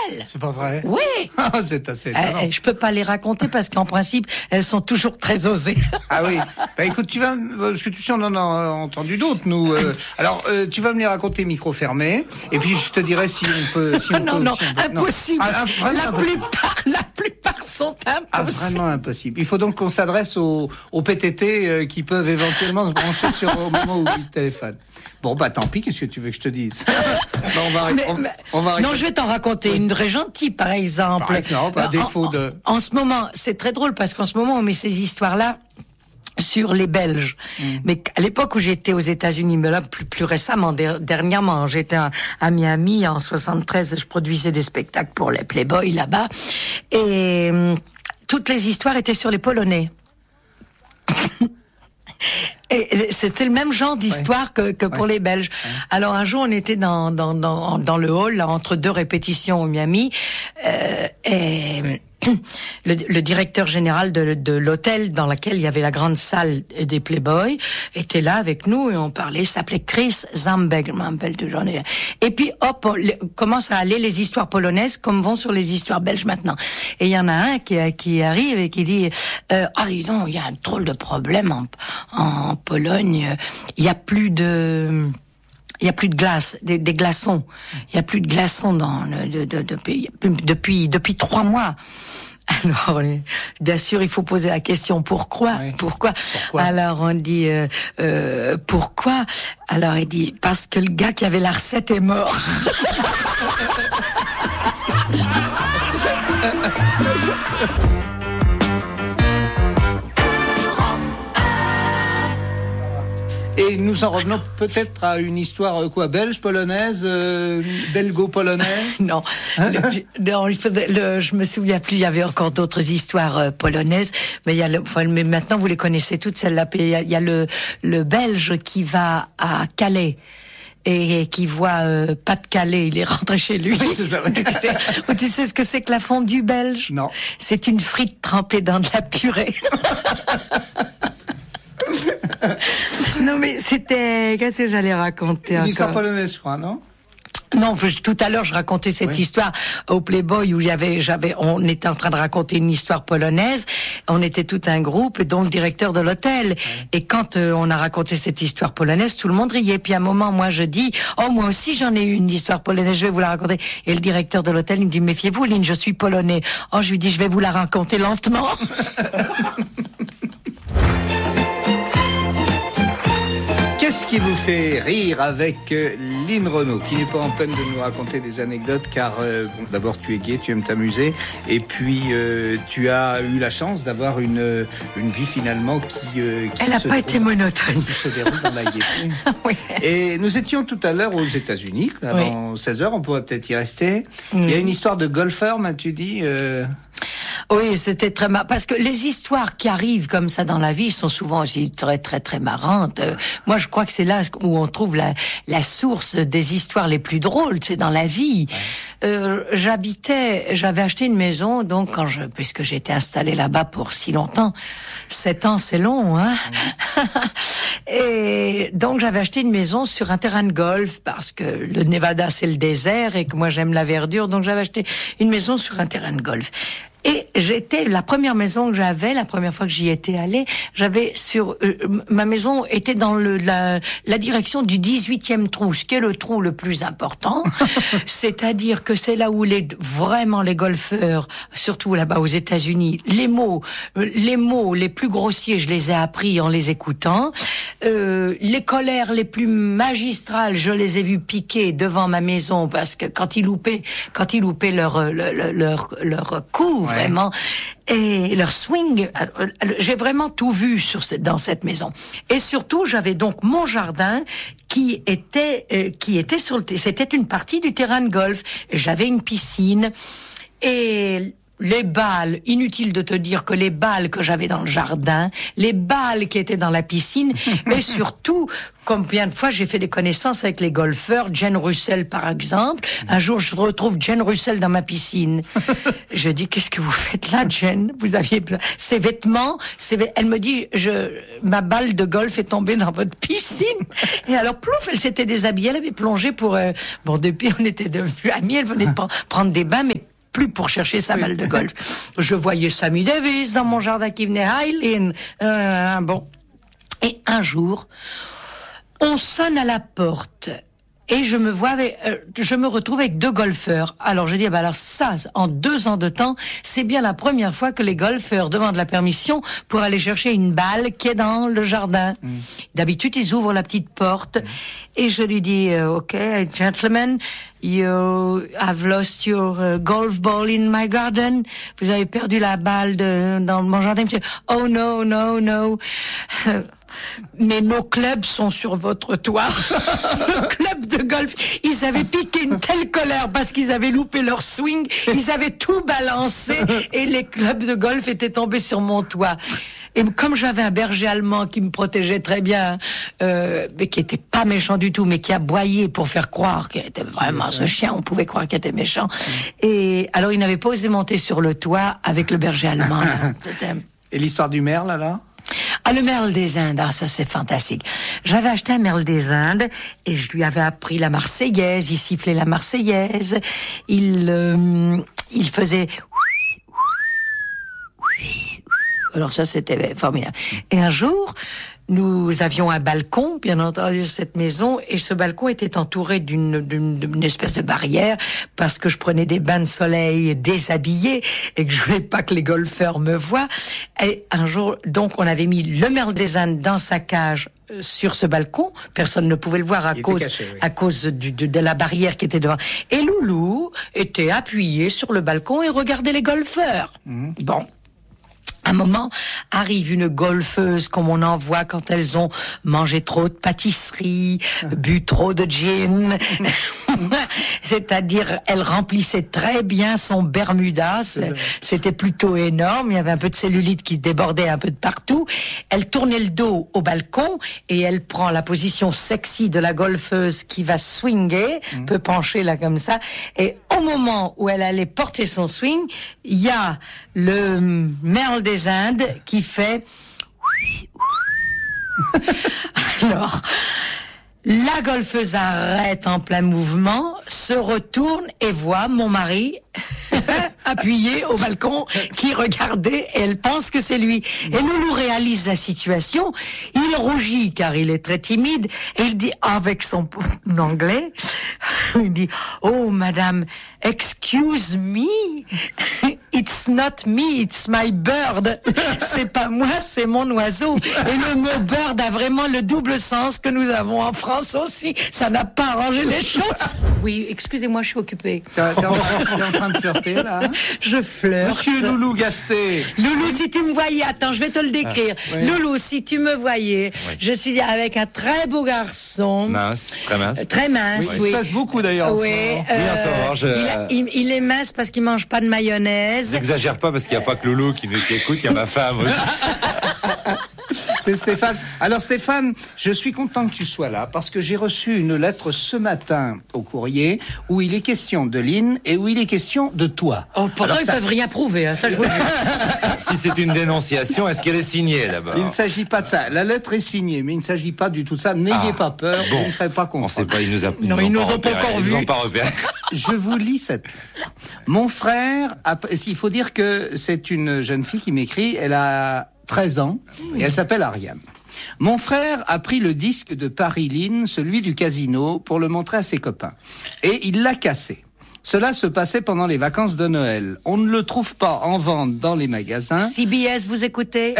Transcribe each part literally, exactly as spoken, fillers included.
belles. C'est pas vrai? Oui. C'est assez étonnant. Euh, je peux pas les raconter parce qu'en principe, elles sont toujours très osées. Ah oui. Bah écoute, tu vas, parce que tu sais, on en a entendu d'autres, nous. Euh, alors, euh, tu vas me les raconter micro fermé, et puis je te dirai si on peut. Si on non, peut, non, si on peut, impossible. Non. Ah, ah, la plupart, la plupart sont impossibles. Ah, vraiment impossible. Il faut donc qu'on s'adresse aux, aux P T T euh, qui peuvent éventuellement se brancher sur au moment où ils téléphonent. Bon, bah tant pis, qu'est-ce que tu veux que je te dise? Bon, on va, mais, on, mais, on va non, je vais t'en raconter oui. une vraie gentille, par exemple. Par exemple, à défaut en, de... En, en ce moment, c'est très drôle parce qu'en ce moment, on met ces histoires-là sur les Belges. Mmh. Mais à l'époque où j'étais aux États-Unis, mais là plus, plus récemment, der, dernièrement, j'étais à, à Miami en soixante-treize, je produisais des spectacles pour les Playboy là-bas, et hum, toutes les histoires étaient sur les Polonais. Et c'était le même genre d'histoire ouais. que, que pour ouais. les Belges. Ouais. Alors un jour, on était dans dans dans, dans le hall là, entre deux répétitions au Miami, euh, et le, le directeur général de, de l'hôtel dans lequel il y avait la grande salle des Playboy était là avec nous et on parlait. S'appelait Chris Zambeg, je m'en rappelle toujours. Et puis hop, on commence à aller les histoires polonaises comme vont sur les histoires belges maintenant. Et il y en a un qui qui arrive et qui dit euh, ah dis donc, il y a un drôle de problème en en Pologne. Il y a plus de Il y a plus de glace, des, des glaçons. Il y a plus de glaçons dans le, de, de, de, depuis depuis trois mois. Alors, bien sûr, il faut poser la question pourquoi, oui. pourquoi. Pourquoi Alors on dit euh, euh, pourquoi. Alors il dit parce que le gars qui avait la recette est mort. Et nous en revenons peut-être à une histoire quoi, belge, polonaise, euh, belgo-polonaise. Non, hein le, non il faisait, le, je me souviens plus. Il y avait encore d'autres histoires euh, polonaises, mais il y a le, enfin, mais maintenant vous les connaissez toutes celles-là. Il y a, il y a le le Belge qui va à Calais. Et qui voit euh, pas de Calais, il est rentré chez lui. Oui, c'est ça, ouais. Tu sais ce que c'est que la fondue belge? Non. C'est une frite trempée dans de la purée. Non mais c'était... Qu'est-ce que j'allais raconter encore? Une histoire polonaise, je crois, non? Non, tout à l'heure, je racontais cette oui. histoire au Playboy où il y avait, j'avais, on était en train de raconter une histoire polonaise. On était tout un groupe, dont le directeur de l'hôtel. Oui. Et quand euh, on a raconté cette histoire polonaise, tout le monde riait. Puis à un moment, moi, je dis, oh, moi aussi, j'en ai eu une histoire polonaise, je vais vous la raconter. Et le directeur de l'hôtel, il me dit, méfiez-vous, Lynn, je suis polonais. Oh, je lui dis, je vais vous la raconter lentement. Qu'est-ce qui vous fait rire avec euh, Lynn Renaud, qui n'est pas en peine de nous raconter des anecdotes, car euh, bon, d'abord tu es gai, tu aimes t'amuser, et puis euh, tu as eu la chance d'avoir une une vie finalement qui, euh, qui elle n'a pas été monotone, qui se déroule dans la gaieté. Oui. Et nous étions tout à l'heure aux États-Unis, avant oui. seize heures, on pourrait peut-être y rester. Mmh. Il y a une histoire de golfeur, m'as-tu dit euh... Oui, c'était très marrant, parce que les histoires qui arrivent comme ça dans la vie sont souvent aussi très très très marrantes. Euh, moi, je crois que c'est là où on trouve la la source des histoires les plus drôles, c'est dans la vie. Ouais. Euh, j'habitais, j'avais acheté une maison, donc quand je, puisque j'étais installée là-bas pour si longtemps, sept ans, c'est long, hein. Ouais. Et donc j'avais acheté une maison sur un terrain de golf parce que le Nevada c'est le désert et que moi j'aime la verdure, donc j'avais acheté une maison sur un terrain de golf. Et j'étais, la première maison que j'avais, la première fois que j'y étais allée, j'avais sur, euh, ma maison était dans le, la, la direction du dix-huitième trou, ce qui est le trou le plus important. C'est-à-dire que c'est là où les, vraiment les golfeurs, surtout là-bas aux États-Unis, les mots, les mots les plus grossiers, je les ai appris en les écoutant. Euh, les colères les plus magistrales, je les ai vues piquer devant ma maison parce que quand ils loupaient, quand ils loupaient leur, leur, leur, leur coup, ouais. Vraiment, et leur swing, j'ai vraiment tout vu sur cette, dans cette maison. Et surtout, j'avais donc mon jardin qui était euh, qui était sur le, c'était une partie du terrain de golf. J'avais une piscine et les balles, inutile de te dire que les balles que j'avais dans le jardin, les balles qui étaient dans la piscine, mais surtout, combien de fois j'ai fait des connaissances avec les golfeurs, Jane Russell par exemple. Un jour, je retrouve Jane Russell dans ma piscine. Je dis, qu'est-ce que vous faites là, Jane? Vous aviez ces vêtements, ces vê... elle me dit, je, ma balle de golf est tombée dans votre piscine. Et alors, plouf, elle s'était déshabillée, elle avait plongé pour, euh... bon, depuis, on était devenus amis, elle venait de prendre des bains, mais plus pour chercher sa balle de golf. Je voyais Sammy Davis dans mon jardin qui venait, Hi Lynn. Euh, bon. Et un jour, on sonne à la porte. Et je me vois avec, euh, je me retrouve avec deux golfeurs. Alors je dis, ah ben alors ça, en deux ans de temps, c'est bien la première fois que les golfeurs demandent la permission pour aller chercher une balle qui est dans le jardin. Mm. D'habitude, ils ouvrent la petite porte. Mm. Et je lui dis, euh, OK, gentlemen, you have lost your uh, golf ball in my garden. Vous avez perdu la balle de, dans mon jardin. Oh no, no, no. Mais nos clubs sont sur votre toit. Le club de golf, ils avaient piqué une telle colère parce qu'ils avaient loupé leur swing, ils avaient tout balancé et les clubs de golf étaient tombés sur mon toit. Et comme j'avais un berger allemand qui me protégeait très bien, euh, mais qui était pas méchant du tout, mais qui aboyait pour faire croire qu'il était vraiment ce chien, on pouvait croire qu'il était méchant. Et alors il n'avait pas osé monter sur le toit avec le berger allemand. Là. Et l'histoire du merle alors? Ah, le merle des Indes, ah, ça c'est fantastique. J'avais acheté un merle des Indes et je lui avais appris la Marseillaise, il sifflait la Marseillaise, il, euh, il faisait... Alors ça c'était formidable. Et un jour, nous avions un balcon, bien entendu, cette maison, et ce balcon était entouré d'une, d'une, d'une espèce de barrière, parce que je prenais des bains de soleil déshabillés, et que je voulais pas que les golfeurs me voient. Et un jour, donc, on avait mis le merle des Indes dans sa cage, euh, sur ce balcon. Personne ne pouvait le voir à Il cause, caché, oui. à cause du, de, de la barrière qui était devant. Et Loulou était appuyé sur le balcon et regardait les golfeurs. Mmh. Bon. Un moment, arrive une golfeuse comme on en voit quand elles ont mangé trop de pâtisserie, bu trop de gin. C'est-à-dire, elle remplissait très bien son Bermuda. C'était plutôt énorme. Il y avait un peu de cellulite qui débordait un peu de partout. Elle tournait le dos au balcon et elle prend la position sexy de la golfeuse qui va swinger, mmh. peut pencher là comme ça. Et au moment où elle allait porter son swing, il y a le merle des Indes qui fait alors la golfeuse arrête en plein mouvement, se retourne et voit mon mari appuyé au balcon qui regardait et elle pense que c'est lui. Et Loulou réalise la situation, il rougit car il est très timide et il dit avec son anglais, il dit « Oh madame, excuse me, it's not me, it's my bird. » C'est pas moi, c'est mon oiseau. Et le mot bird a vraiment le double sens que nous avons en France aussi. Ça n'a pas arrangé les choses. Oui, excusez-moi, je suis occupée. T'es en, en train de flirter là, hein? Je flirte. Monsieur Loulou Gasté. Loulou, si tu me voyais, attends, je vais te le décrire. Ah, oui. Loulou, si tu me voyais, oui. Je suis avec un très beau garçon. Mince, très mince. Euh, très mince, oui. oui. Il se passe beaucoup d'ailleurs. Oui, euh, oui en savoir, je... il, a, il, il est mince parce qu'il mange pas de mayonnaise. N'exagère pas parce qu'il n'y a pas que Loulou qui, qui écoute, il y a ma femme aussi. C'est Stéphane. Alors Stéphane, je suis content que tu sois là parce que j'ai reçu une lettre ce matin au courrier où il est question de Lynn et où il est question de toi. Oh, pourtant Alors, ils ça... peuvent rien prouver, hein, ça je vous le dis. Si c'est une dénonciation, est-ce qu'elle est signée d'abord? Il ne s'agit pas de ça. La lettre est signée, mais il ne s'agit pas du tout de ça. N'ayez ah, pas peur, bon. Vous ne serez pas content. On sait pas, ils nous, a, ils non, nous ils ont, nous pas, ont pas encore vus. Ils ont pas repéré. Je vous lis cette lettre. Mon frère, a... il faut dire que c'est une jeune fille qui m'écrit. Elle a treize ans et elle s'appelle Ariane. Mon frère a pris le disque de Paris Lynn, celui du casino, pour le montrer à ses copains. Et il l'a cassé. Cela se passait pendant les vacances de Noël. On ne le trouve pas en vente dans les magasins. C B S, vous écoutez?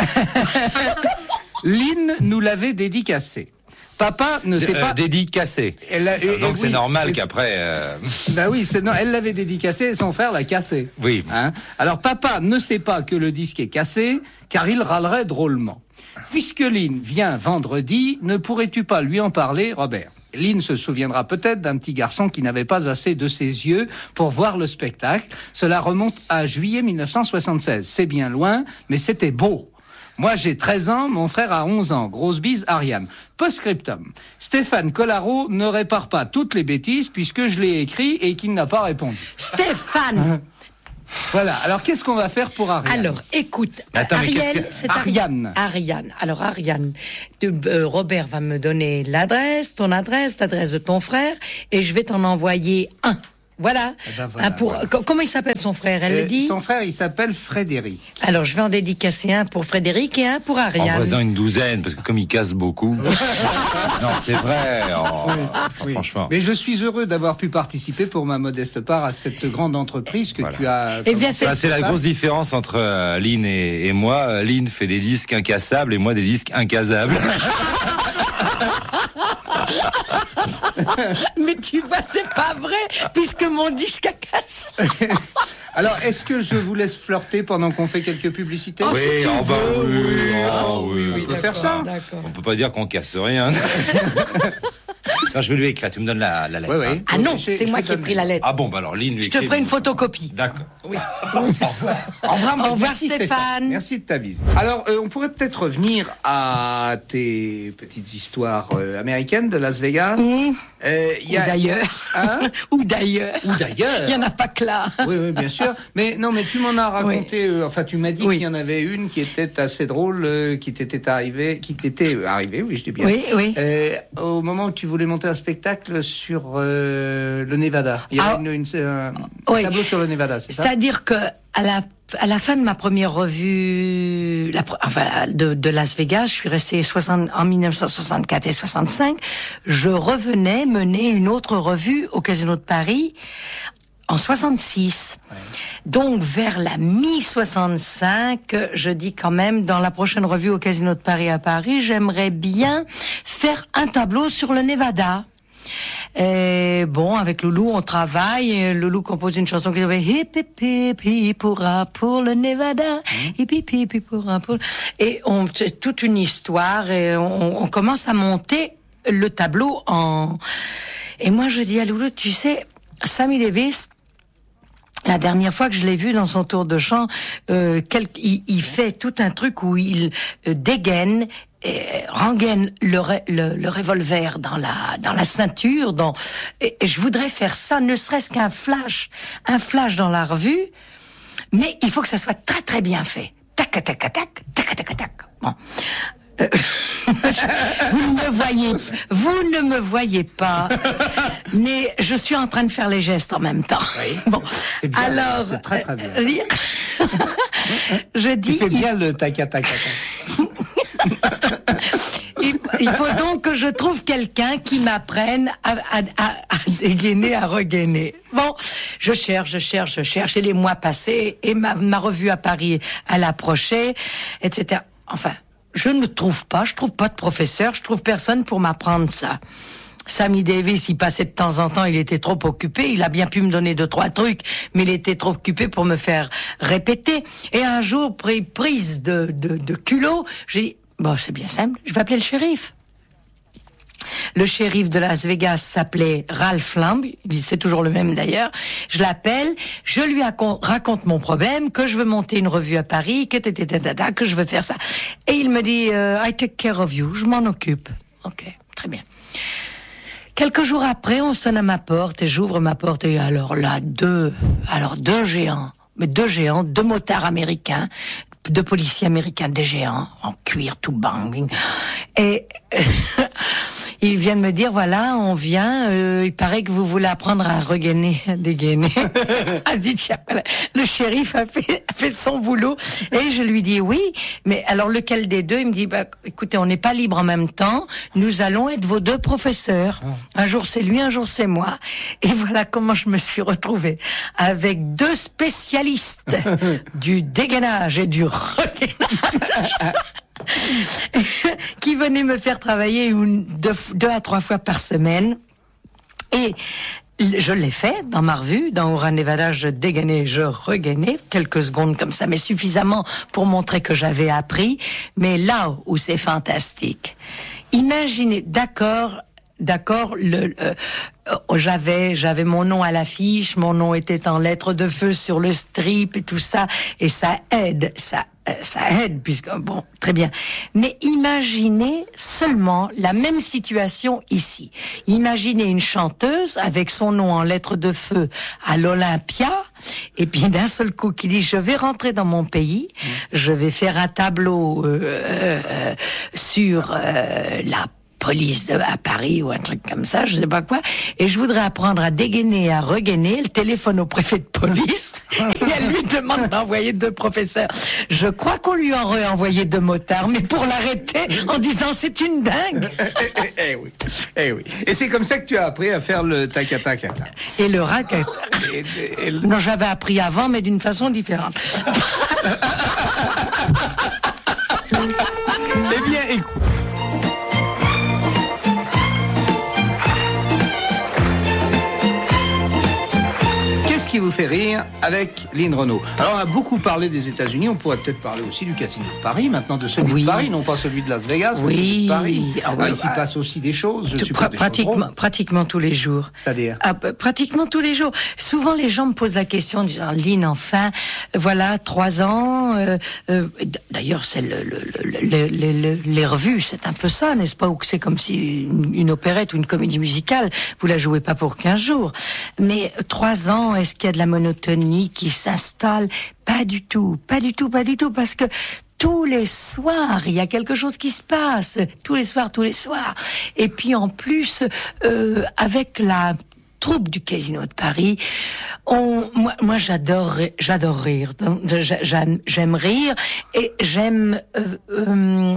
Lynn nous l'avait dédicacé. Papa ne sait euh, pas... Dédicacé. Elle a, euh, donc oui, c'est normal mais... qu'après... Euh... Ben oui, c'est, non, elle l'avait dédicacé et son frère l'a cassé. Oui. Hein? Alors papa ne sait pas que le disque est cassé, car il râlerait drôlement. Puisque Lynn vient vendredi, ne pourrais-tu pas lui en parler, Robert? Lynn se souviendra peut-être d'un petit garçon qui n'avait pas assez de ses yeux pour voir le spectacle. Cela remonte à juillet mille neuf cent soixante-seize. C'est bien loin, mais c'était beau. Moi, j'ai treize ans, mon frère a onze ans. Grosse bise, Ariane. Post-scriptum. Stéphane Collaro ne répare pas toutes les bêtises puisque je l'ai écrit et qu'il n'a pas répondu. Stéphane. Voilà. Alors, qu'est-ce qu'on va faire pour Ariane? Alors, écoute, Attends, mais Ariel, qu'est-ce que- c'est Ariane. Ariane. Alors, Ariane, de- euh, Robert va me donner l'adresse, ton adresse, l'adresse de ton frère, et je vais t'en envoyer un. Voilà. Eh ben voilà, un pour. voilà. co- Comment il s'appelle son frère? Elle Euh, le dit. Son frère, il s'appelle Frédéric. Alors, je vais en dédicacer un pour Frédéric et un pour Ariane. En voisin une douzaine, parce que comme il casse beaucoup. Non, c'est vrai. oh, enfin, Oui. Franchement. Mais je suis heureux d'avoir pu participer pour ma modeste part à cette grande entreprise que Voilà. tu as. Eh bien, c'est- Bah, c'est la grosse différence entre euh, Lynn et, et moi. Euh, Lynn fait des disques incassables et moi des disques incasables. Mais tu vois, c'est pas vrai, puisque mon disque a cassé. Alors, est-ce que je vous laisse flirter pendant qu'on fait quelques publicités? Oh, Oui, si tu oh, bah veux, oui, oui, oh, ah, oui, on peut faire d'accord, ça. D'accord. On peut pas dire qu'on casse rien. Non, je vais lui écrire. Tu me donnes la, la lettre. Oui, oui. hein. Ah non, Je- c'est je moi vais qui ai te pris donner. la lettre. Ah bon, bah alors Lynn lui Je te écrit ferai une une- photocopie. D'accord. Oui. Au revoir. Au revoir, Merci, Stéphane. Merci de ta visite. Alors, euh, on pourrait peut-être revenir à tes petites histoires euh, américaines de Las Vegas. Mmh. Euh, il y Ou a- d'ailleurs. Hein? Ou d'ailleurs. Ou d'ailleurs. Il n'y en a pas que là. Oui, oui, bien sûr. Mais non, mais tu m'en as raconté. euh, enfin, tu m'as dit Oui. qu'il y en avait une qui était assez drôle, euh, qui t'était arrivée, qui t'était euh, arrivée. Oui, je dis bien. Oui, oui. Euh, au moment où tu voulais monter un spectacle sur euh, le Nevada, il y avait Ah. une, une- un Oui. tableau sur le Nevada, c'est ça? C'est-à-dire que à la à la fin de ma première revue, la, pre- enfin de, de Las Vegas, je suis restée soixante en mille neuf cent soixante-quatre et soixante-cinq. Je revenais mener une autre revue au Casino de Paris en soixante-six. Ouais. Donc vers la mi-soixante-cinq, je dis quand même dans la prochaine revue au Casino de Paris à Paris, j'aimerais bien faire un tableau sur le Nevada. Et bon, avec Loulou, on travaille. Et Loulou compose une chanson qui s'appelle Hip hip hip hip hurrah pour le Nevada. Hip hip hip hip hurrah pour. Et on, c'est toute une histoire. Et on, on commence à monter le tableau en. Et moi, je dis à Loulou, tu sais, Sammy Davis. La dernière fois que je l'ai vu dans son tour de chant, euh, quel, il, il fait tout un truc où il euh, dégaine, et rengaine le, re- le, le revolver dans la dans la ceinture. Dans, et, et je voudrais faire ça, ne serait-ce qu'un flash, un flash dans la revue, mais il faut que ça soit très très bien fait. Tac tac tac tac tac tac tac. Bon. Euh, vous ne me voyez, vous ne me voyez pas, mais je suis en train de faire les gestes en même temps. Oui. Bon, C'est bien, alors, c'est très, très bien. euh, je Tu dis, fais il, bien le tac tac tac tac. il- il faut donc que je trouve quelqu'un qui m'apprenne à, à, à, à dégainer, à regainer. Bon, je cherche, je cherche, je cherche, et les mois passaient, et ma, ma revue à Paris, elle approchait, et cetera. Enfin, je ne trouve pas, je trouve pas de professeur, je trouve personne pour m'apprendre ça. Sammy Davis, il passait de temps en temps, il était trop occupé, il a bien pu me donner deux, trois trucs, mais il était trop occupé pour me faire répéter. Et un jour, pris- prise de, de, de culot, j'ai dit, bon, c'est bien simple, je vais appeler le shérif. Le shérif de Las Vegas s'appelait Ralph Lamb, c'est toujours le même d'ailleurs. Je l'appelle, je lui raconte, raconte mon problème, que je veux monter une revue à Paris, que, tatatata, que je veux faire ça. Et il me dit, euh, I take care of you, je m'en occupe. Ok, très bien. Quelques jours après, on sonne à ma porte et j'ouvre ma porte et alors là, deux, alors deux géants, mais deux géants, deux motards américains, deux policiers américains, des géants, en cuir tout bang. Et ils viennent me dire, voilà, on vient, euh, il paraît que vous voulez apprendre à regainer, à dégainer. A dit, tiens, voilà. Le shérif a fait, a fait son boulot. Et je lui dis, oui, mais alors lequel des deux? Il me dit, bah, écoutez, on n'est pas libre en même temps, nous allons être vos deux professeurs. Un jour c'est lui, un jour c'est moi. Et voilà comment je me suis retrouvée avec deux spécialistes du dégainage et du regainage. qui venaient me faire travailler une, deux, deux à trois fois par semaine. Et je l'ai fait dans ma revue, dans Aura Nevada, je dégainais, je regainais, quelques secondes comme ça, mais suffisamment pour montrer que j'avais appris. Mais là où c'est fantastique, imaginez, d'accord, d'accord, le, euh, j'avais, j'avais mon nom à l'affiche, mon nom était en lettres de feu sur le strip et tout ça, et ça aide, ça ça aide, puisque, bon, très bien. Mais imaginez seulement la même situation ici. Imaginez une chanteuse avec son nom en lettres de feu à l'Olympia, et puis d'un seul coup qui dit, je vais rentrer dans mon pays, mmh. je vais faire un tableau euh, euh, sur euh, la police de, à Paris ou un truc comme ça, je sais pas quoi, et je voudrais apprendre à dégainer, à regainer, le téléphone au préfet de police, et elle lui demande d'envoyer deux professeurs. Je crois qu'on lui aurait envoyé deux motards, mais pour l'arrêter en disant c'est une dingue. Eh, eh, eh oui, eh oui. Et c'est comme ça que tu as appris à faire le takata-kata. Et le rakata. Et, et, et le... Non, j'avais appris avant, mais d'une façon différente. Eh bien, écoute. Qui vous fait rire avec Lynn Renaud. Alors on a beaucoup parlé des États-Unis, on pourrait peut-être parler aussi du Casino de Paris, maintenant de celui oui. de Paris, non pas celui de Las Vegas, oui. mais celui de Paris. Ah, oui, ah, il s'y bah, passe aussi des choses, je suppose. Pra- pratiquement, pratiquement tous les jours. C'est-à-dire ah, Pratiquement tous les jours. Souvent les gens me posent la question en disant Lynn, enfin, voilà, trois ans. Euh, euh, d'ailleurs, c'est le, le, le, le, le, le, les revues, c'est un peu ça, n'est-ce pas? Ou c'est comme si une, une opérette ou une comédie musicale, vous la jouez pas pour quinze jours. Mais trois ans, est-ce qu'il y a de la monotonie qui s'installe? Pas du tout, pas du tout, pas du tout, parce que tous les soirs, il y a quelque chose qui se passe. Tous les soirs, tous les soirs. Et puis en plus, euh, avec la troupe du Casino de Paris, on, moi, moi j'adore, j'adore rire. J'aime, j'aime rire et j'aime euh, euh,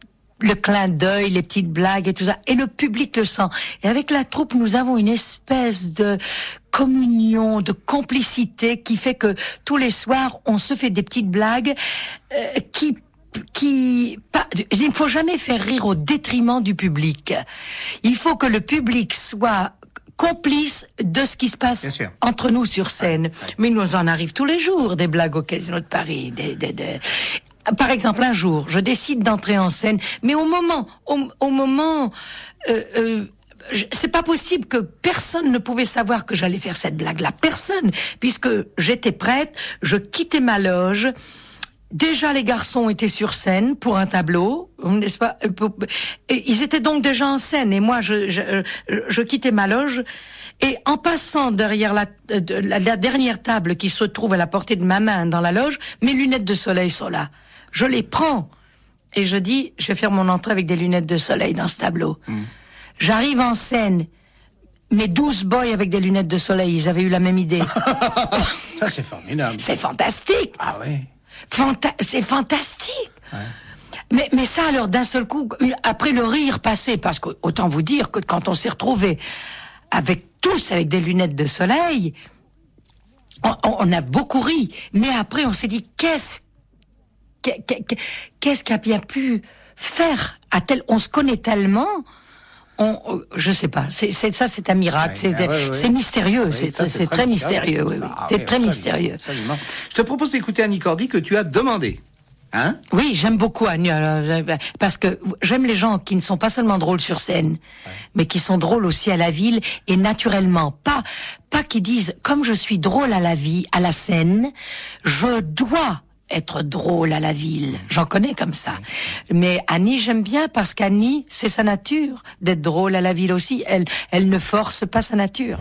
le clin d'œil, les petites blagues et tout ça. Et le public le sent. Et avec la troupe, nous avons une espèce de communion, de complicité qui fait que tous les soirs, on se fait des petites blagues euh, qui qui pas, il ne faut jamais faire rire au détriment du public. Il faut que le public soit complice de ce qui se passe entre nous sur scène. Ouais, ouais. Mais il nous en arrive tous les jours des blagues au Casino de Paris, des, des, des... Par exemple, un jour, je décide d'entrer en scène, mais au moment, au, au moment, euh, euh, c'est pas possible que personne ne pouvait savoir que j'allais faire cette blague-là. Personne, puisque j'étais prête, je quittais ma loge. Déjà, les garçons étaient sur scène pour un tableau, n'est-ce pas? Et ils étaient donc déjà en scène, et moi, je, je, je quittais ma loge. Et en passant derrière la, la, la dernière table qui se trouve à la portée de ma main dans la loge, mes lunettes de soleil sont là. Je les prends et je dis, je vais faire mon entrée avec des lunettes de soleil dans ce tableau. Mmh. J'arrive en scène, mes douze boys avec des lunettes de soleil, ils avaient eu la même idée. Ça, c'est formidable. C'est fantastique. Ah oui. Fanta- c'est fantastique. Ouais. Mais, mais ça, alors, d'un seul coup, après le rire passé, parce que, autant vous dire que quand on s'est retrouvés avec tous avec des lunettes de soleil, on, on a beaucoup ri. Mais après, on s'est dit, qu'est-ce Qu'est-ce qu'a bien pu faire à tel, on se connaît tellement, on, je sais pas, c'est, c'est ça, c'est un miracle, ouais, c'est, ouais, ouais. c'est mystérieux, oui, c'est, ça, c'est, c'est très, très mystérieux, oui, oui. Ah, c'est oui, très absolument, mystérieux. Absolument. Je te propose d'écouter Annie Cordy que tu as demandé. Hein? Oui, j'aime beaucoup Annie, parce que j'aime les gens qui ne sont pas seulement drôles sur scène, ouais. mais qui sont drôles aussi à la ville et naturellement, pas, pas qui disent comme je suis drôle à la vie, à la scène, je dois être drôle à la ville. J'en connais comme ça. Mais Annie, j'aime bien parce qu'Annie, c'est sa nature d'être drôle à la ville aussi. Elle, elle ne force pas sa nature.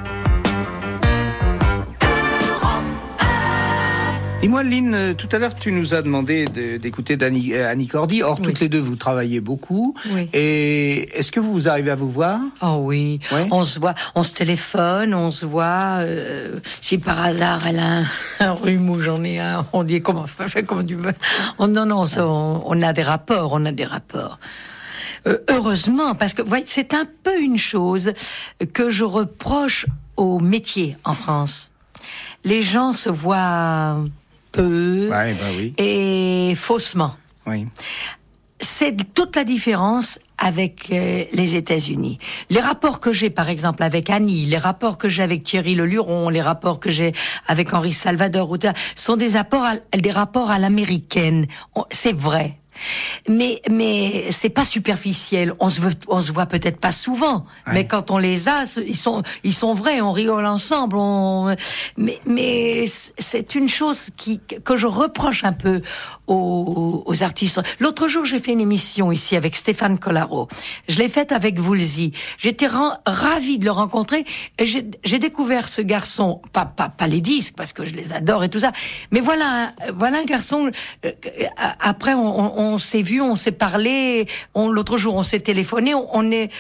Et moi, Lynn, tout à l'heure, tu nous as demandé de, d'écouter d'Annie, euh, Annie Cordy. Or, oui. toutes les deux, vous travaillez beaucoup. Oui. Et est-ce que vous arrivez à vous voir? Oh oui. oui. On se voit, on se téléphone, on se voit. Euh, si par hasard elle a un, un rhume ou j'en ai un, on dit comment, comment tu veux. On, non, non, ça, on, on a des rapports, on a des rapports. Euh, heureusement, parce que voyez, c'est un peu une chose que je reproche au métier en France. Les gens se voient peu ouais, bah oui. et faussement. Oui. C'est toute la différence avec euh, les États-Unis. Les rapports que j'ai, par exemple, avec Annie, les rapports que j'ai avec Thierry Leluron, les rapports que j'ai avec Henri Salvador, sont des rapports à, des rapports à l'américaine. C'est vrai. Mais mais c'est pas superficiel. On se veut, on se voit peut-être pas souvent, ouais. mais quand on les a, ils sont ils sont vrais. On rigole ensemble. On... Mais mais c'est une chose qui que je reproche un peu aux, aux artistes. L'autre jour, j'ai fait une émission ici avec Stéphane Collaro. Je l'ai faite avec Woolsey. J'étais ra- ravie de le rencontrer. Et j'ai, j'ai découvert ce garçon, pas, pas, pas les disques, parce que je les adore et tout ça, mais voilà, voilà un garçon, euh, après on, on, on s'est vu, on s'est parlé, on, l'autre jour on s'est téléphoné, on, on est...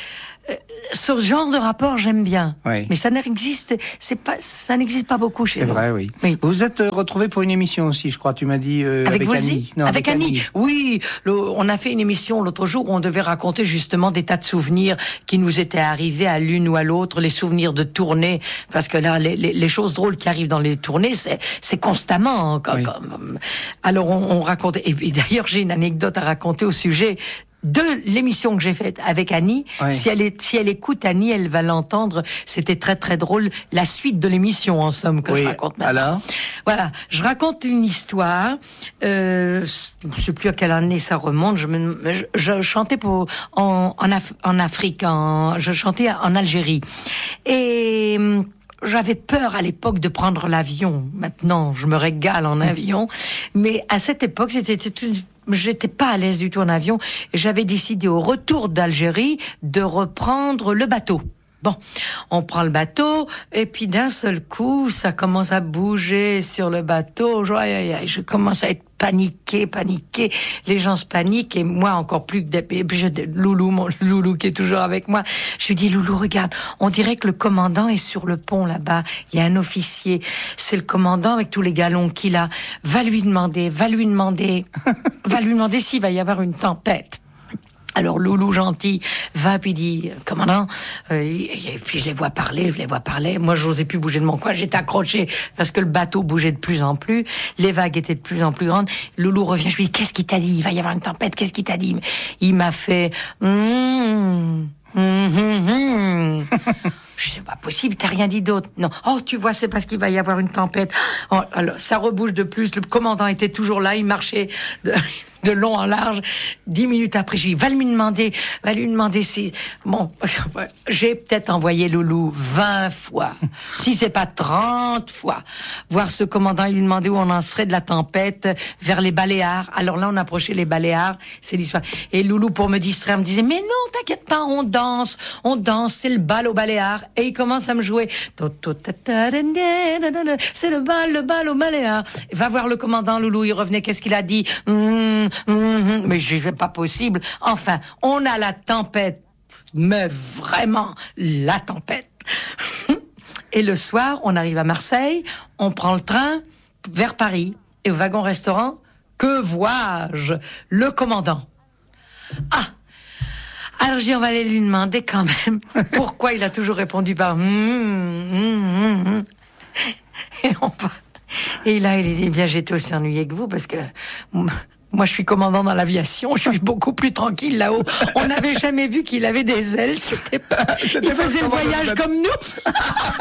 Ce genre de rapport, j'aime bien. Oui. Mais ça n'existe, c'est pas, ça n'existe pas beaucoup chez c'est nous. C'est vrai, oui. oui. Vous vous êtes retrouvés pour une émission aussi, je crois. Tu m'as dit euh, avec, avec Annie. Non, avec, avec Annie. Annie. Oui, le, on a fait une émission l'autre jour où on devait raconter justement des tas de souvenirs qui nous étaient arrivés à l'une ou à l'autre, les souvenirs de tournées, parce que là, les, les, les choses drôles qui arrivent dans les tournées, c'est, c'est constamment. Comme, oui. comme, alors on, on racontait. Et puis d'ailleurs, j'ai une anecdote à raconter au sujet de l'émission que j'ai faite avec Annie. Oui. Si elle est, si elle écoute Annie, elle va l'entendre. C'était très très drôle. La suite de l'émission, en somme, que oui. je raconte maintenant. Alors voilà, je raconte une histoire. Euh, je sais plus à quelle année ça remonte. Je, me, je, je chantais pour en en, Af, en Afrique. En, je chantais en Algérie et j'avais peur à l'époque de prendre l'avion. Maintenant, je me régale en avion. Mais à cette époque, c'était une j'étais pas à l'aise du tout en avion. Et j'avais décidé au retour d'Algérie de reprendre le bateau. Bon, on prend le bateau et puis d'un seul coup, ça commence à bouger sur le bateau. Je, aïe, aïe, aïe, je commence à être paniqué, paniqué. Les gens se paniquent et moi encore plus que des... Et puis je... Loulou, mon Loulou qui est toujours avec moi. Je lui dis, Loulou, regarde, on dirait que le commandant est sur le pont là-bas. Il y a un officier. C'est le commandant avec tous les galons qu'il a. Va lui demander, va lui demander, va lui demander s'il va y avoir une tempête. Alors Loulou gentil va puis dit commandant euh, et, et puis je les vois parler, je les vois parler. Moi je n'osais plus bouger de mon coin, j'étais accroché parce que le bateau bougeait de plus en plus, les vagues étaient de plus en plus grandes. Loulou revient, je lui dis qu'est-ce qu'il t'a dit? Il va y avoir une tempête, qu'est-ce qu'il t'a dit? Il m'a fait mmh, mmh, mmh. Je sais pas possible, t'as rien dit d'autre. Non. Oh, tu vois, c'est parce qu'il va y avoir une tempête. Oh, alors, ça rebouge de plus. Le commandant était toujours là, il marchait de, de long en large. Dix minutes après, je lui dis, va lui demander, va lui demander si... Bon, j'ai peut-être envoyé Loulou vingt fois, si c'est pas trente fois, voir ce commandant et lui demander où on en serait de la tempête vers les Baléares. Alors là, on approchait les Baléares, c'est l'histoire. Et Loulou, pour me distraire, me disait, mais non, t'inquiète pas, on danse, on danse, c'est le bal aux Baléares. Et il commence à me jouer. C'est le bal, le bal aux Baléares. Va voir le commandant, Loulou, il revenait, qu'est-ce qu'il a dit? mmh, mmh, Mais je vais pas possible. Enfin, on a la tempête. Mais vraiment, la tempête. Et le soir, on arrive à Marseille, on prend le train vers Paris. Et au wagon-restaurant, que vois-je? Le commandant. Ah! Alors j'ai on va aller lui demander quand même pourquoi il a toujours répondu par mmh, mmh, mmh. Et, on va... et là il dit bien j'étais aussi ennuyé que vous parce que moi je suis commandant dans l'aviation, je suis beaucoup plus tranquille là-haut. On n'avait jamais vu qu'il avait des ailes, c'était pas... il faisait le voyage comme nous.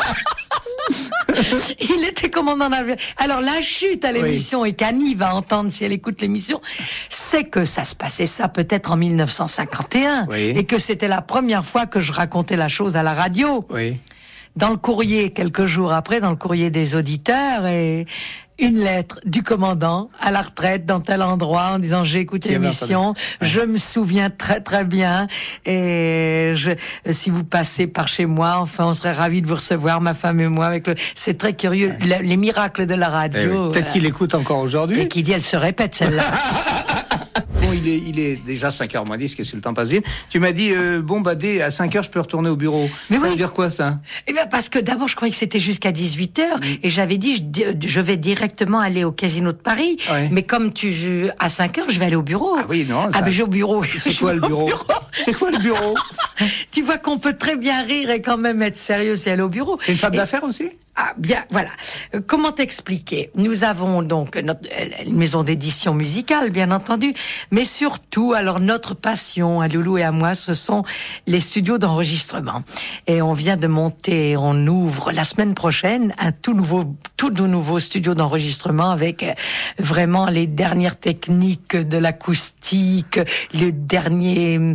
Il était commandant d'avion. Alors la chute à l'émission, oui. Et qu'Annie va entendre si elle écoute l'émission, c'est que ça se passait ça peut-être en mille neuf cent cinquante et un, oui. Et que c'était la première fois que je racontais la chose à la radio. Oui. Dans le courrier, quelques jours après, dans le courrier des auditeurs, et une lettre du commandant à la retraite dans tel endroit en disant j'ai écouté l'émission, ouais. Je me souviens très très bien et je, si vous passez par chez moi, enfin on serait ravis de vous recevoir, ma femme et moi. Avec le, c'est très curieux, ouais. les, les miracles de la radio. Eh oui. Peut-être euh, qu'il écoute encore aujourd'hui. Et qui dit elle se répète celle-là. Bon, il est, il est déjà cinq heures moins dix, que c'est le temps passe vite. Tu m'as dit, euh, bon, bah, dès, à cinq heures, je peux retourner au bureau. Mais ça oui. veut dire quoi, ça? Eh ben, parce que d'abord, je croyais que c'était jusqu'à dix-huit heures, mmh. Et j'avais dit, je, je vais directement aller au Casino de Paris. Ouais. Mais comme tu, à cinq heures, je vais aller au bureau. Ah oui, non. Ça... Ah ben, j'ai au bureau. C'est quoi le bureau? bureau C'est quoi le bureau? Tu vois qu'on peut très bien rire et quand même être sérieux, c'est aller au bureau. C'est une femme et... d'affaires aussi? Ah, bien, voilà. Euh, Comment t'expliquer? Nous avons donc notre euh, une maison d'édition musicale, bien entendu, mais surtout, alors notre passion à Loulou et à moi, ce sont les studios d'enregistrement. Et on vient de monter, on ouvre la semaine prochaine un tout nouveau, tout nouveau studio d'enregistrement avec euh, vraiment les dernières techniques de l'acoustique, les derniers, euh,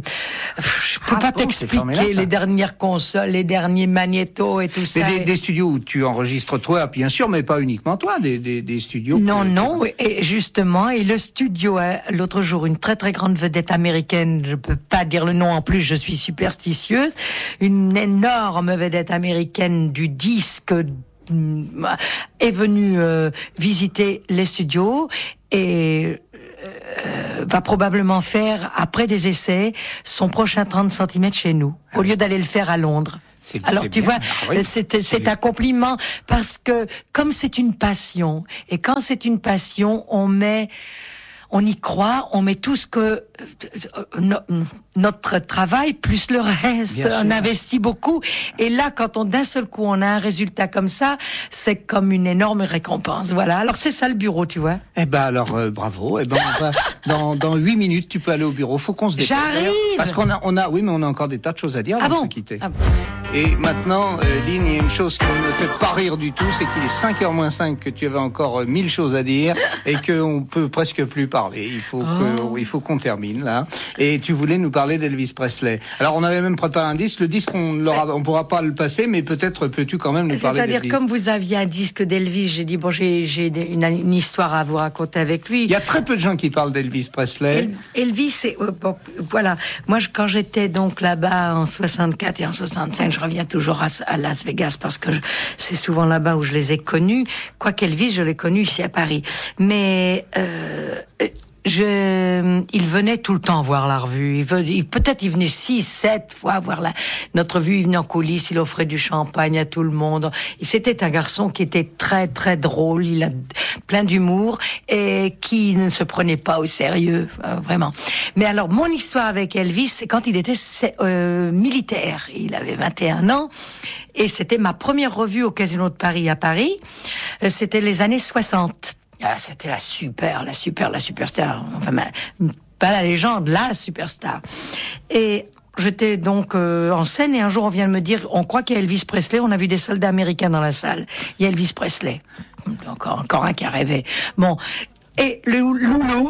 je peux Ah pas bon, c'est t'expliquer, formidable, ça. les dernières consoles, les derniers magnétos et tout C'est ça. des, des studios où tu enregistres toi, bien sûr, mais pas uniquement toi, des, des, des studios. Non, que- non, et justement, et le studio, hein, l'autre jour, une très très grande vedette américaine, je peux pas dire le nom en plus, je suis superstitieuse, une énorme vedette américaine du disque mm, est venue euh, visiter les studios et euh, va probablement faire, après des essais, son prochain trente centimètres chez nous, au lieu d'aller le faire à Londres. C'est- Alors c'est tu bien. vois, Ah oui. c'est c'est bien. un compliment parce que comme c'est une passion et quand c'est une passion, on met, on y croit, on met tout ce que euh, no- notre travail plus le reste, Bien on sûr. investit beaucoup. Et là, quand on d'un seul coup on a un résultat comme ça, c'est comme une énorme récompense. Voilà. Alors c'est ça le bureau, tu vois. Eh ben alors euh, bravo. Eh ben on va, dans dans huit minutes tu peux aller au bureau. Faut qu'on se dépêche. J'arrive. d'ailleurs, Parce qu'on a on a oui mais on a encore des tas de choses à dire Ah avant bon de se quitter. Ah bon. Et maintenant, euh, Lynn, il y a une chose qui ne me fait pas rire du tout, c'est qu'il est cinq heures moins cinq, que tu avais encore euh, mille choses à dire et qu'on peut presque plus parler. Il faut que, Oh. il faut qu'on termine là. Et tu voulais nous parler d'Elvis Presley. Alors on avait même préparé un disque. Le disque, on ne pourra pas le passer, mais peut-être peux-tu quand même nous parler C'est-à-dire, d'Elvis. comme vous aviez un disque d'Elvis, j'ai dit, bon, j'ai j'ai des- une, une histoire à vous raconter avec lui. Il y a très peu de gens qui parlent d'Elvis Presley. El- Elvis, c'est, euh, bon, voilà. Moi, je- quand j'étais donc là-bas en soixante-quatre et en soixante-cinq, je reviens toujours à, à Las Vegas parce que je- c'est souvent là-bas où je les ai connus. Quoi qu'Elvis, je l'ai connu ici à Paris. Mais euh, je, il venait tout le temps voir la revue. Il ve- il- peut-être il venait six, sept fois voir la, notre revue. Il venait en coulisses, il offrait du champagne à tout le monde. Et c'était un garçon qui était très très drôle. Il a plein d'humour et qui ne se prenait pas au sérieux, euh, vraiment. Mais alors, mon histoire avec Elvis, c'est quand il était euh, militaire. Il avait vingt et un ans. Et c'était ma première revue au Casino de Paris à Paris. Euh, C'était les années soixante. Ah, c'était la super, la super, la superstar. Enfin, ma- pas la légende, la superstar. Et j'étais donc euh, en scène et un jour on vient de me dire, on croit qu'il y a Elvis Presley, on a vu des soldats américains dans la salle. Il y a Elvis Presley. Encore, encore un qui a rêvé. Bon. Et le Loulou,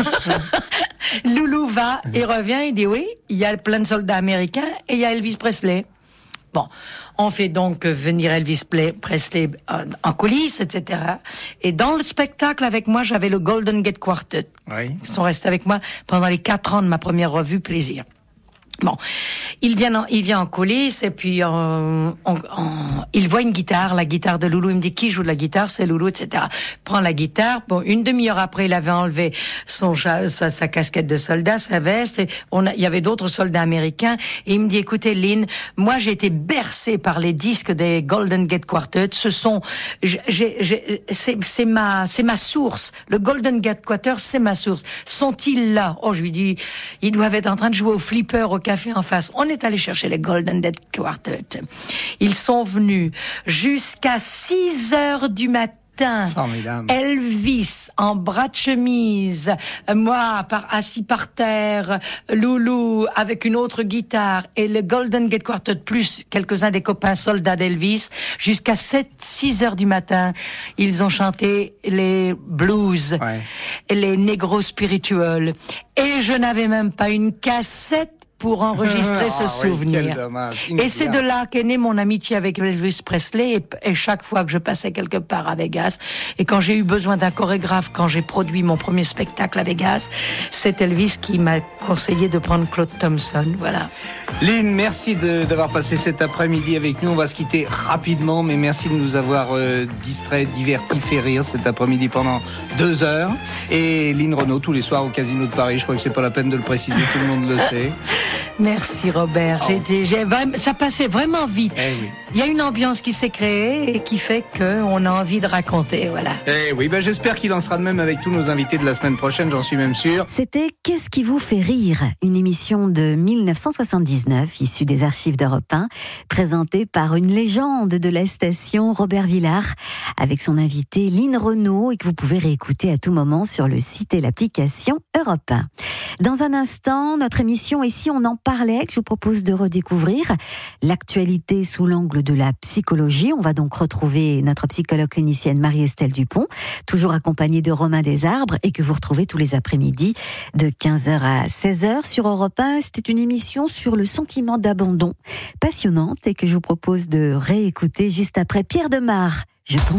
Loulou va et revient, il dit oui, il y a plein de soldats américains et il y a Elvis Presley. Bon, on fait donc venir Elvis Presley en coulisses, et cetera. Et dans le spectacle, avec moi, j'avais le Golden Gate Quartet. Oui. Ils sont restés avec moi pendant les quatre ans de ma première revue Plaisir. Bon, il vient en, il vient en coulisses et puis euh, on, on, il voit une guitare, la guitare de Loulou. Il me dit qui joue de la guitare, c'est Loulou, et cetera. Prend la guitare. Bon, une demi-heure après, il avait enlevé son sa, sa casquette de soldat, sa veste. Et on a, il y avait d'autres soldats américains. Et il me dit écoutez, Lynn, moi j'ai été bercé par les disques des Golden Gate Quartet. Ce sont, j'ai, j'ai, c'est, c'est ma, c'est ma source. Le Golden Gate Quartet, c'est ma source. Sont-ils là? Oh, je lui dis, ils doivent être en train de jouer au flipper au café en face. On est allé chercher les Golden Gate Quartet. Ils sont venus jusqu'à six heures du matin. Formidable. Elvis en bras de chemise, moi par, assis par terre, Loulou avec une autre guitare et le Golden Gate Quartet plus quelques-uns des copains soldats d'Elvis jusqu'à sept, six heures du matin. Ils ont chanté les blues, Ouais. les négros spirituels et je n'avais même pas une cassette pour enregistrer ce Ah oui, souvenir. quel dommage. Et c'est de là qu'est née mon amitié avec Elvis Presley. Et, et chaque fois que je passais quelque part à Vegas, et quand j'ai eu besoin d'un chorégraphe, quand j'ai produit mon premier spectacle à Vegas, c'est Elvis qui m'a conseillé de prendre Claude Thompson. Voilà. Lynn, merci de- d'avoir passé cet après-midi avec nous. On va se quitter rapidement, mais merci de nous avoir euh, distrait, divertis, fait rire cet après-midi pendant deux heures. Et Lynn Renaud, tous les soirs au Casino de Paris. Je crois que c'est pas la peine de le préciser, tout le monde le sait. Merci Robert. Oh. J'ai été- j'ai vraiment- ça passait vraiment vite. Eh oui. Il y a une ambiance qui s'est créée et qui fait qu'on a envie de raconter. Voilà. Eh oui, ben j'espère qu'il en sera de même avec tous nos invités de la semaine prochaine, j'en suis même sûr. C'était Qu'est-ce qui vous fait rire ? Une émission de dix-neuf cent soixante-dix-neuf, issue des archives d'Europe un, présentée par une légende de la station, Robert Villard, avec son invité Line Renaud, et que vous pouvez réécouter à tout moment sur le site et l'application Europe un. Dans un instant, notre émission Et si on en parlait, que je vous propose de redécouvrir l'actualité sous l'angle de la psychologie. On va donc retrouver notre psychologue clinicienne Marie-Estelle Dupont, toujours accompagnée de Romain Desarbres, et que vous retrouvez tous les après-midi de quinze heures à seize heures sur Europe un. C'était une émission sur le sentiment d'abandon, passionnante, et que je vous propose de réécouter juste après Pierre Demar. Je pense